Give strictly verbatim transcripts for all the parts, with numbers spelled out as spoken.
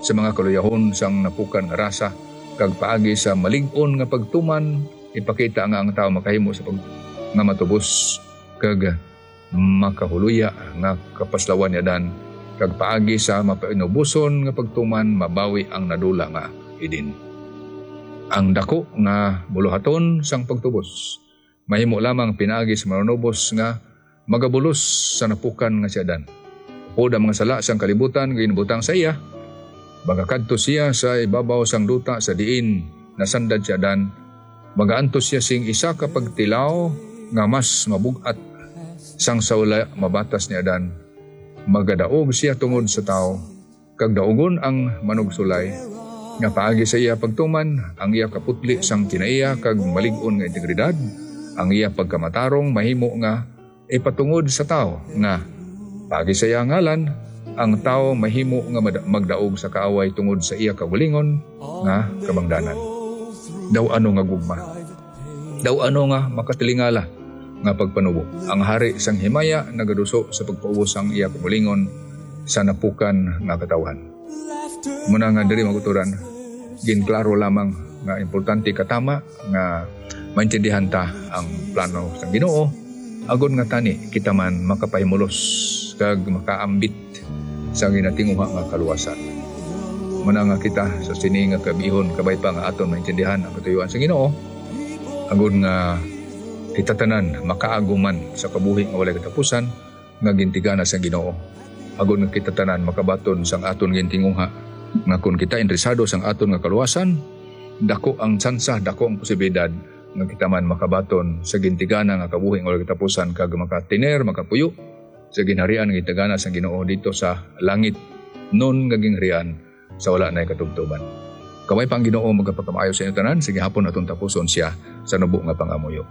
sa mga kaluyahon sang napukan nga rasa, kag paagi sa malig-on nga pagtuman, ipakita nga ang tao makahimo sa pag nga matubos kag makahuluya nga kapaslawan niya dan, kag paagi sa mapainubuson nga pagtuman, mabawi ang nadula nga idin. Ang dako nga buluhaton sang pagtubos, mahimo lamang pinaagi sa manunubos nga magabulos sa napukan nga siya dan. O da mga sala sang kalibutan ginbutang sa iya, bagakadto siya sa ibabaw sang duta sa diin nasandad siya dan, magaantos siya sing isa ka pagtilaw nga mas mabugat sang saula mabatas niya dan, magadaog siya tungod sa tao, kag daugon ang manugsulay, nga paagi sa iya pagtuman, ang iya kaputli sang kinaiya kag malig-on nga integridad, ang iya pagkamatarong mahimo nga ipatungod sa tao, nga paagi sa iya ngalan, ang tao mahimo nga magdaog sa kaaway tungod sa iya kagulingon nga kabangdanan. Daw ano nga gugma, daw ano nga makatilingala nga pagpanubo, ang hari sang himaya nagaduso sa pagpaubos ang iya kagulingon sa napukan nga katawan. Muna nga diri maguturan, ginklaro lamang nga importante katama nga maintindihan ta ang plano sang Ginoo, agon nga tani kita man makapahimulos kag makaambit sa ginatinguha nga kaluwasan. Muna nga kita sa sini nga kabihon kabay pa nga aton maintindihan ang katuyuan sang Ginoo, agon nga kita tanan makaaguman sa kabuhi nga walay katapusan nga gintigana sang Ginoo, agon nga kita tanan makabaton sang aton gintinguha nga kung kita interesado sang aton nga kaluwasan, dako ang tsansa, dako ang posibilidad nga kita man makabaton sa gintigana nga kabuhi nga walay katapusan kag makatiner, makapuyo sa ginharian nga gintigana sang Ginoo dito sa langit non nga ginharian sa wala nay katubtuban. Kamay pang Ginoo magapakamayo sa inyo tanan, sige hapon atong tapuson siya sa nubo nga pangamuyo.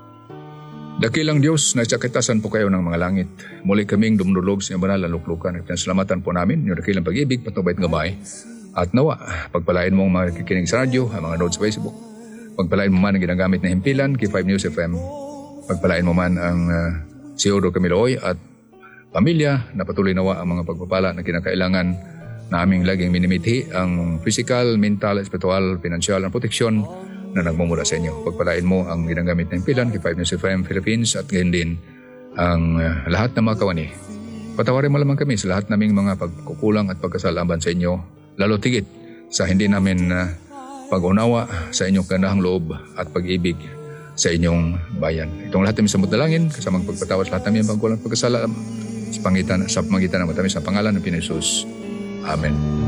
Dakilang Diyos, nagsakitasan po kayo ng mga langit. Muli kaming dumdulog sa banal na luklukan at salamatan po namin yung dakilang pag-ibig, patubay at gabay. At nawa, pagpalain mo ang mga kikinig sa radyo, ang mga notes sa Facebook. Pagpalain mo man ang ginagamit na himpilan, K five News F M. Pagpalain mo man ang uh, si Odo Camiloy at pamilya na patuloy nawa ang mga pagpapala na kinakailangan na aming laging minimithi, ang physical, mental, spiritual, financial, at proteksyon na nagmumula sa inyo. Pagpalain mo ang ginagamit na himpilan, K five News F M Philippines, at gayon din ang uh, lahat ng mga kawani. Patawarin mo lamang kami sa lahat naming mga pagkukulang at pagkasalaban sa inyo, lalo tigit sa hindi namin uh, pag-unawa sa inyong kanahang loob at pag-ibig sa inyong bayan. Itong lahat namin sa dalangin, kasamang pagpatawas lahat namin ang pagkulang at pagkasala sa pangitan, sa pangitan ng matamis sa pangalan ng Pinoy Jesus. Amen.